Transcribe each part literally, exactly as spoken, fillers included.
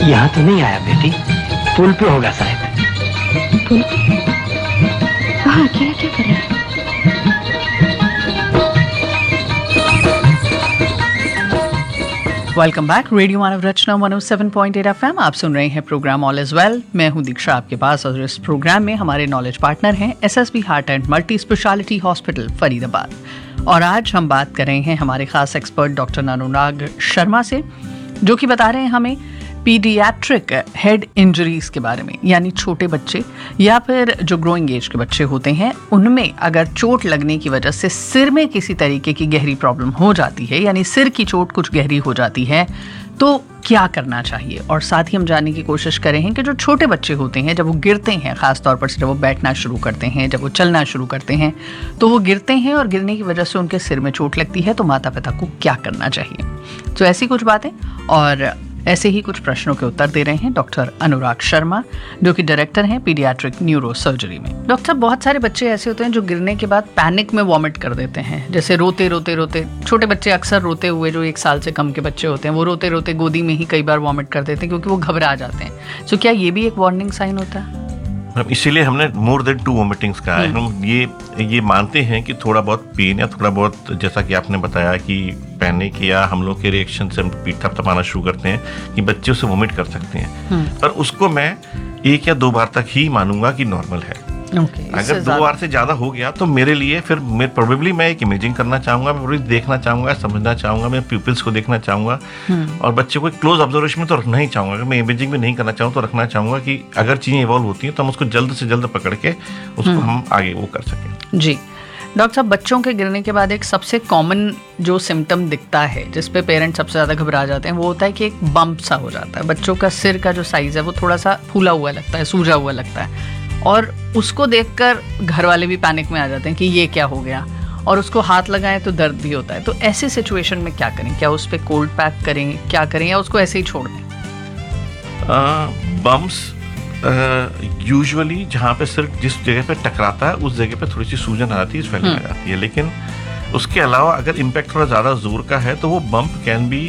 यहाँ तो नहीं आया बेटी, पुल पे होगा शायद। पुल पे? हाँ, अकेला क्या कर रहा है? वेलकम बैक, रेडियो मानव रचना one O seven point eight F M. आप सुन रहे हैं प्रोग्राम ऑल इज वेल। मैं हूं दीक्षा आपके पास, और इस प्रोग्राम में हमारे नॉलेज पार्टनर हैं SSB heart and multi speciality hospital Faridabad. और आज हम बात कर रहे हैं हमारे खास एक्सपर्ट डॉक्टर अनुराग शर्मा से, जो कि बता रहे हैं हमें पीडियाट्रिक हेड इंजरीज के बारे में। यानी छोटे बच्चे या फिर जो ग्रोइंग एज के बच्चे होते हैं, उनमें अगर चोट लगने की वजह से सिर में किसी तरीके की गहरी प्रॉब्लम हो जाती है, यानी सिर की चोट कुछ गहरी हो जाती है, तो क्या करना चाहिए। और साथ ही हम जानने की कोशिश करें हैं कि जो छोटे बच्चे होते हैं, जब वो गिरते हैं, ख़ास तौर पर जब वो बैठना शुरू करते हैं, जब वो चलना शुरू करते हैं, तो वो गिरते हैं और गिरने की वजह से उनके सिर में चोट लगती है, तो माता पिता को क्या करना चाहिए। तो ऐसी कुछ बातें और ऐसे ही कुछ प्रश्नों के उत्तर दे रहे हैं डॉक्टर अनुराग शर्मा, जो कि डायरेक्टर हैं पीडियाट्रिक न्यूरो सर्जरी में। डॉक्टर, बहुत सारे बच्चे ऐसे होते हैं जो गिरने के बाद पैनिक में वॉमिट कर देते हैं, जैसे रोते रोते रोते छोटे बच्चे अक्सर रोते हुए, जो एक साल से कम के बच्चे होते हैं, वो रोते रोते गोदी में ही कई बार वॉमिट कर देते हैं क्योंकि वो घबरा जाते हैं। सो क्या ये भी एक वार्निंग साइन होता है? इसीलिए हमने मोर देन टू वॉमिटिंग्स कहा है। हम ये ये मानते हैं कि थोड़ा बहुत पेन या थोड़ा बहुत, जैसा कि आपने बताया कि पैनिक या हम लोग के रिएक्शन से हम पीठ थपथपाना शुरू करते हैं कि बच्चे उसे वॉमिट कर सकते हैं, पर उसको मैं एक या दो बार तक ही मानूंगा कि नॉर्मल है। Okay, अगर दो बार से ज्यादा हो गया तो मेरे लिए फिर मैं प्रोबेबली मैं एक इमेजिंग करना चाहूंगा, मैं देखना चाहूंगा, समझना चाहूंगा, मैं प्यूपिल्स को देखना चाहूंगा, और बच्चे को क्लोज ऑब्जर्वेशन में तो रखना ही चाहूंगा। अगर मैं इमेजिंग में नहीं करना चाहूँ तो रखना चाहूंगा कि अगर चीजें इवॉल्व होती हैं तो हम उसको जल्द से जल्द पकड़ के उसको हम आगे वो कर सकें। जी डॉक्टर साहब, बच्चों के गिरने के बाद एक सबसे कॉमन जो सिम्टम दिखता है, जिस पे पेरेंट्स सबसे ज़्यादा घबरा जाते हैं, वो होता है कि एक बम्प सा हो जाता है। बच्चों का सिर का जो साइज़ है वो थोड़ा सा फूला हुआ लगता है, सूजा हुआ लगता है, और उसको देखकर घर वाले भी पैनिक में आ जाते हैं कि ये क्या हो गया, और उसको हाथ लगाएं तो दर्द भी होता है। तो ऐसे सिचुएशन में क्या करें? क्या उस पर कोल्ड पैक करें, क्या करें, या उसको ऐसे ही छोड़ दें? बम्प्स यूजुअली जहाँ पे सिर्फ जिस जगह पे टकराता है उस जगह पे थोड़ी सी सूजन आती है, स्वेलिंग आ जाती है, लेकिन उसके अलावा अगर इम्पैक्ट थोड़ा ज़्यादा जोर का है तो वो bump can be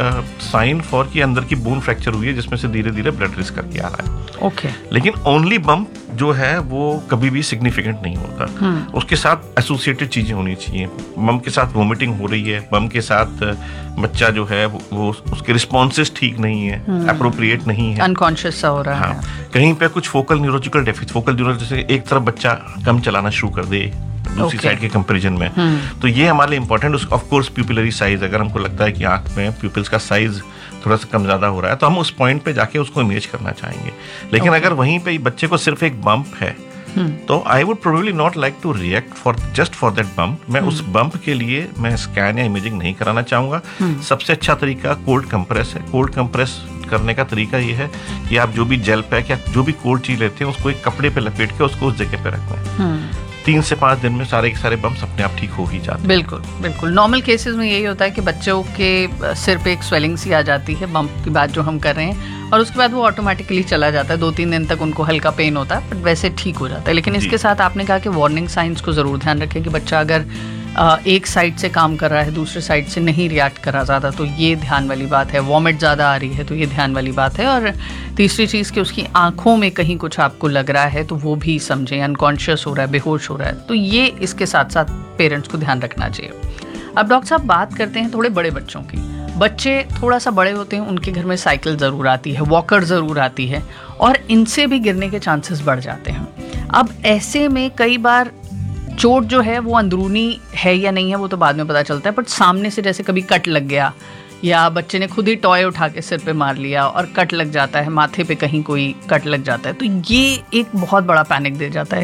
sign for कि अंदर की बोन फ्रैक्चर हुई है, जिसमें से धीरे धीरे ब्लड रिस्क करके आ रहा है। Okay okay. लेकिन ओनली बम्प जो है वो कभी भी सिग्निफिकेंट नहीं होता। उसके साथ एसोसिएटेड चीज़ें होनी चाहिए। बम्प के साथ वोमिटिंग हो रही है, बम्प के साथ बच्चा जो है वो, वो उसके रिस्पॉन्सेस ठीक नहीं है, अप्रोप्रिएट नहीं है, अनकॉन्शियस सा हो रहा हाँ, है। कहीं पे कुछ focal neurological deficit, focal neuro जैसे एक तरफ बच्चा कम चलाना शुरू कर दे दूसरी साइड के कंपैरिजन में, तो ये हमारे लिए important. Of course pupillary size, अगर हमको लगता है कि आंख में प्यूपिल्स का साइज थोड़ा सा कम ज़्यादा हो रहा है तो हम उस पॉइंट पे जाके उसको इमेज करना चाहेंगे। लेकिन okay. अगर वहीं पे बच्चे को सिर्फ एक बम्प है तो I would probably not like to react for just for that bump. मैं उस बम्प के लिए मैं स्कैन या इमेजिंग नहीं कराना चाहूँगा। सबसे अच्छा तरीका कोल्ड कंप्रेस है। कोल्ड कंप्रेस करने का तरीका ये है कि आप जो भी जेल पैक या जो भी कोल्ड चीज लेते हैं उसको एक कपड़े पे लपेट के उसको उस जगह पे रखना है। तीन से पाँच दिन में सारे के सारे बम्स अपने आप ठीक हो ही जाते हैं। बिल्कुल बिल्कुल। नॉर्मल केसेस में यही होता है कि बच्चों के सिर पे एक स्वेलिंग सी आ जाती है, बम्प की बात जो हम कर रहे हैं, और उसके बाद वो ऑटोमेटिकली चला जाता है। दो तीन दिन तक उनको हल्का पेन होता है, बट वैसे ठीक हो जाता है। लेकिन इसके साथ आपने कहा कि वार्निंग साइंस को ज़रूर ध्यान रखें कि बच्चा अगर एक साइड से काम कर रहा है, दूसरे साइड से नहीं रिएक्ट कर रहा ज़्यादा, तो ये ध्यान वाली बात है। वॉमिट ज़्यादा आ रही है तो ये ध्यान वाली बात है। और तीसरी चीज़ कि उसकी आंखों में कहीं कुछ आपको लग रहा है तो वो भी समझें, अनकॉन्शियस हो रहा है, बेहोश हो रहा है, तो ये इसके साथ साथ पेरेंट्स को ध्यान रखना चाहिए। अब डॉक्टर साहब बात करते हैं थोड़े बड़े बच्चों की। बच्चे थोड़ा सा बड़े होते हैं, उनके घर में साइकिल ज़रूर आती है, वॉकर ज़रूर आती है, और इनसे भी गिरने के चांसेस बढ़ जाते हैं। अब ऐसे में कई बार चोट जो है वो अंदरूनी है या नहीं है वो तो बाद में पता चलता है, बट सामने से जैसे कभी कट लग गया या बच्चे ने खुद ही टॉय उठा के सिर पे मार लिया और कट लग जाता है, माथे पे कहीं कोई कट लग जाता है, तो ये एक बहुत बड़ा पैनिक दे जाता है।